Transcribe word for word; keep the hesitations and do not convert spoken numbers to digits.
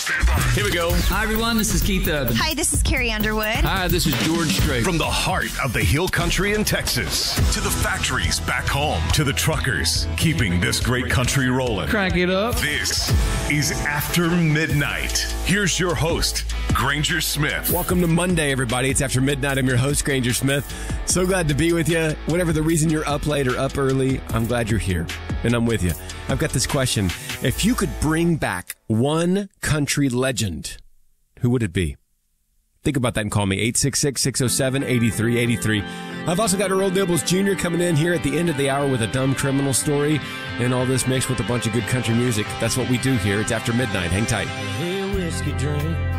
Stand by. Here we go. Hi, everyone. This is Keith Urban. Hi, this is Carrie Underwood. Hi, this is George Strait. From the heart of the Hill Country in Texas to the factories back home to the truckers keeping this great country rolling. Crank it up. This is After Midnight. Here's your host, Granger Smith. Welcome to Monday, everybody. It's After Midnight. I'm your host, Granger Smith. So glad to be with you. Whatever the reason you're up late or up early, I'm glad you're here, and I'm with you. I've got this question. If you could bring back one country legend, who would it be? Think about that and call me, eight six six, six oh seven, eight three eight three. I've also got Earl Nibbles Junior coming in here at the end of the hour with a dumb criminal story, and all this mixed with a bunch of good country music. That's what we do here. It's After Midnight. Hang tight. Hey, whiskey drink.